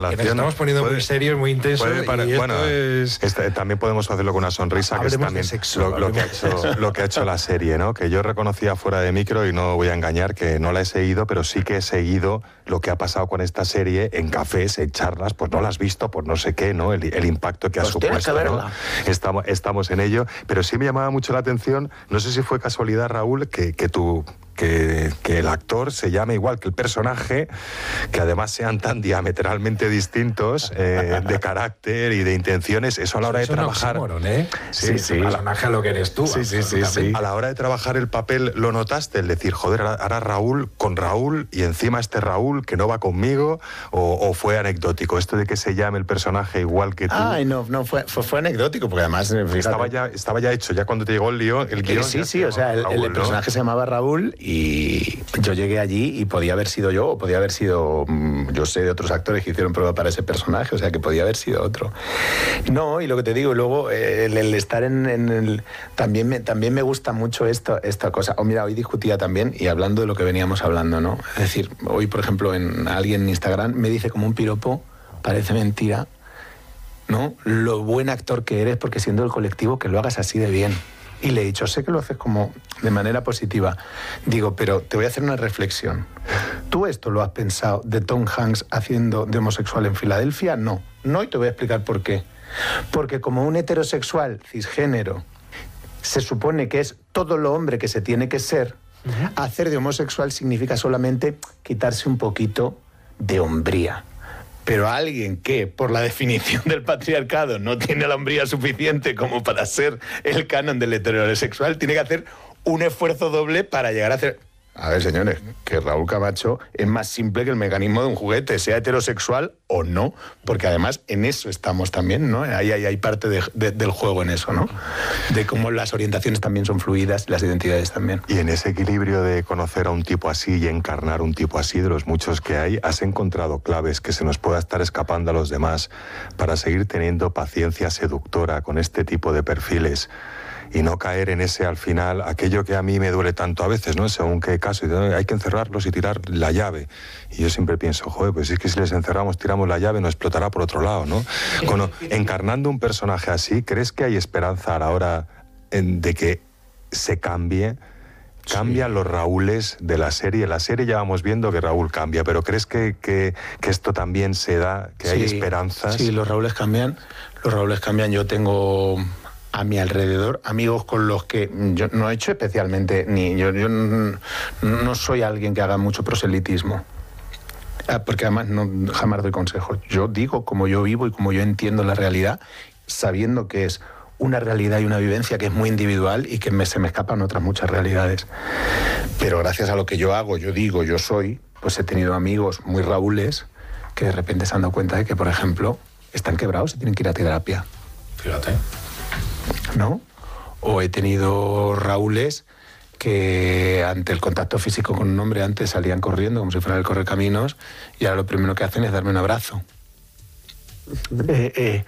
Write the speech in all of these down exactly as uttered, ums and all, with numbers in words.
Que nos estamos poniendo puede, muy serios, muy intensos. Para, y bueno, es... este, también podemos hacerlo con una sonrisa, que es también sexo, lo, lo, que ha hecho, lo que ha hecho la serie, ¿no? Que yo reconocía fuera de micro, y no voy a engañar, que no la he seguido, pero sí que he seguido lo que ha pasado con esta serie en cafés, en charlas. Pues no la has visto, por no sé qué, ¿no? El, el impacto que ha pues supuesto, que ¿no? Estamos, estamos en ello, pero sí me llamaba mucho la atención, no sé si fue casualidad, Raúl, que, que tú... Que, que el actor se llame igual que el personaje, que además sean tan diametralmente distintos eh, de carácter y de intenciones. Eso a la hora eso de trabajar... Es un oxímoron, ¿eh? Sí, sí, sí. El personaje a lo que eres tú. Sí, sí, sí, sí. A la hora de trabajar el papel, ¿lo notaste? El decir, joder, ahora Raúl con Raúl y encima este Raúl que no va conmigo, o, o fue anecdótico esto de que se llame el personaje igual que tú. Ay, no, no, fue, fue, fue anecdótico, porque además... Fíjate, estaba, ya, estaba ya hecho, ya cuando te llegó el guión... El guión sí, sí, o sea, el, Raúl, el personaje, ¿no? Se llamaba Raúl, y yo llegué allí y podía haber sido yo, o podía haber sido, yo sé de otros actores que hicieron prueba para ese personaje, o sea que podía haber sido otro. No, y lo que te digo, luego el, el estar en, en el... También me, también me gusta mucho esto, esta cosa. Oh, mira, hoy discutía también, y hablando de lo que veníamos hablando, ¿no? Es decir, hoy, por ejemplo, en alguien en Instagram me dice como un piropo, parece mentira, ¿no? Lo buen actor que eres, porque siendo el colectivo que lo hagas así de bien. Y le he dicho, sé que lo haces como de manera positiva. Digo, pero te voy a hacer una reflexión. ¿Tú esto lo has pensado de Tom Hanks haciendo de homosexual en Filadelfia? No. No, y te voy a explicar por qué. Porque como un heterosexual cisgénero se supone que es todo lo hombre que se tiene que ser, uh-huh. Hacer de homosexual significa solamente quitarse un poquito de hombría. Pero a alguien que, por la definición del patriarcado, no tiene la hombría suficiente como para ser el canon del heterosexual, tiene que hacer un esfuerzo doble para llegar a hacer... A ver, señores, que Raúl Camacho es más simple que el mecanismo de un juguete, sea heterosexual o no, porque además en eso estamos también, ¿no? Ahí hay, hay parte de, de, del juego en eso, ¿no? De cómo las orientaciones también son fluidas, las identidades también. Y en ese equilibrio de conocer a un tipo así y encarnar un tipo así, de los muchos que hay, ¿has encontrado claves que se nos pueda estar escapando a los demás para seguir teniendo paciencia seductora con este tipo de perfiles? Y no caer en ese, al final, aquello que a mí me duele tanto a veces, ¿no? Según qué caso, hay que encerrarlos y tirar la llave. Y yo siempre pienso, joder, pues es que si les encerramos, tiramos la llave, no explotará por otro lado, ¿no? Con, encarnando un personaje así, ¿crees que hay esperanza a la hora en, de que se cambie? Cambian sí. Los Raúles de la serie. La serie ya vamos viendo que Raúl cambia, pero ¿crees que, que, que esto también se da, que sí, hay esperanzas? Sí, los Raúles cambian, los Raúles cambian. Yo tengo... a mi alrededor, amigos con los que yo no he hecho especialmente, ni yo, yo no, no soy alguien que haga mucho proselitismo, porque además no, jamás doy consejos. Yo digo como yo vivo y como yo entiendo la realidad, sabiendo que es una realidad y una vivencia que es muy individual y que me, se me escapan otras muchas realidades. Pero gracias a lo que yo hago, yo digo, yo soy, pues he tenido amigos muy Raúles que de repente se han dado cuenta de que, por ejemplo, están quebrados y tienen que ir a terapia. Fíjate. ¿No? O he tenido Raúles que ante el contacto físico con un hombre antes salían corriendo como si fuera el correcaminos y ahora lo primero que hacen es darme un abrazo. Eh, eh,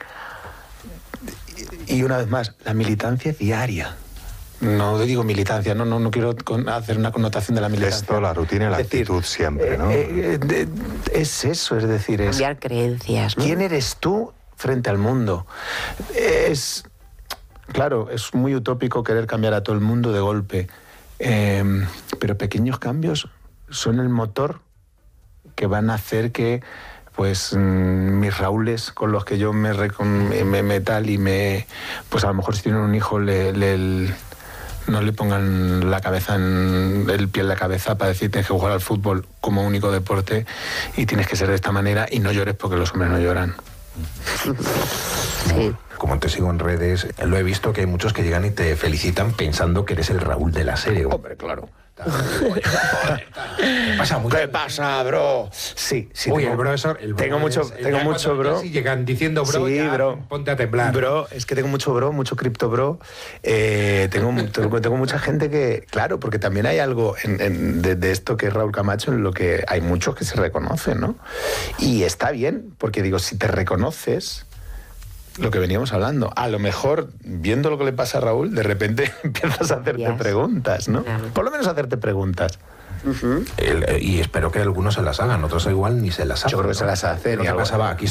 y una vez más, la militancia es diaria. No digo militancia, no, no, no quiero hacer una connotación de la militancia. Esto, la rutina y la decir, actitud siempre, ¿no? Eh, eh, es eso, es decir, es... cambiar creencias, ¿no? ¿Quién eres tú frente al mundo? Es... Claro, es muy utópico querer cambiar a todo el mundo de golpe, eh, pero pequeños cambios son el motor que van a hacer que, pues, mmm, mis Raúles con los que yo me, me, me, me tal y me... Pues a lo mejor si tienen un hijo le, le, le, no le pongan la cabeza en el pie en la cabeza para decir tienes que jugar al fútbol como único deporte y tienes que ser de esta manera y no llores porque los hombres no lloran. Sí. Como te sigo en redes, lo he visto que hay muchos que llegan y te felicitan pensando que eres el Raúl de la serie. Hombre, claro. ¿Qué pasa, mucho? ¿Qué pasa, bro? Sí, sí. Oye, tengo, el bro, eso, el bro tengo mucho, es, tengo mucho bro. Si llegan diciendo bro, sí, ya bro, ponte a temblar. Bro, es que tengo mucho bro, mucho cripto bro. Eh, tengo, tengo, tengo mucha gente que, claro, porque también hay algo en, en, de, de esto que es Raúl Camacho en lo que hay muchos que se reconocen, ¿no? Y está bien, porque digo, si te reconoces... Lo que veníamos hablando. A lo mejor, viendo lo que le pasa a Raúl, de repente empiezas a hacerte yes. preguntas, ¿no? Claro. Por lo menos hacerte preguntas. Uh-huh. El, y espero que algunos se las hagan, otros igual ni se las hacen. Yo creo que ¿no? se las hacen. Lo que pasaba aquí